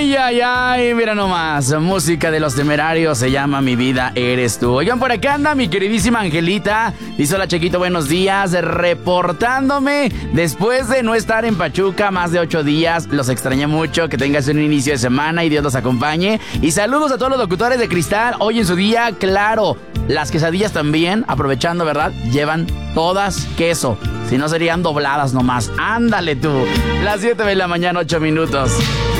Ay, ay, ay, mira nomás. Música de Los Temerarios, se llama Mi Vida Eres Tú. Oigan, por acá anda mi queridísima Angelita. Dice: hola, Chequito, buenos días. Reportándome después de no estar en Pachuca más de 8 días. Los extrañé mucho. Que tengas un inicio de semana y Dios los acompañe. Y saludos a todos los locutores de Cristal. Hoy en su día, claro, las quesadillas también, aprovechando, ¿verdad? Llevan todas queso. Si no, serían dobladas nomás. Ándale tú. Las 7 de la mañana, 8 minutos.